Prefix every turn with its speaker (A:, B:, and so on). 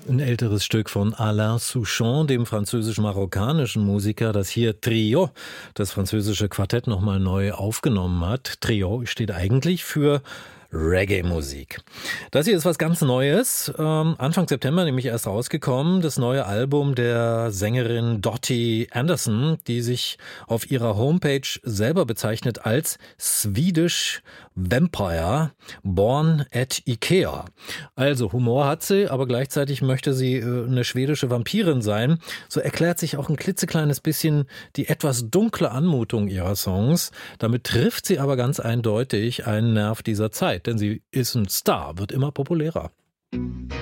A: Ein älteres Stück von Alain Souchon, dem französisch-marokkanischen Musiker, das hier Trio, das französische Quartett, nochmal neu aufgenommen hat. Trio steht eigentlich für Reggae-Musik. Das hier ist was ganz Neues. Anfang September nämlich erst rausgekommen. Das neue Album der Sängerin Dottie Anderson, die sich auf ihrer Homepage selber bezeichnet als Swedish Vampire, born at Ikea. Also Humor hat sie, aber gleichzeitig möchte sie eine schwedische Vampirin sein. So erklärt sich auch ein klitzekleines bisschen die etwas dunkle Anmutung ihrer Songs. Damit trifft sie aber ganz eindeutig einen Nerv dieser Zeit. Denn sie ist ein Star, wird immer populärer.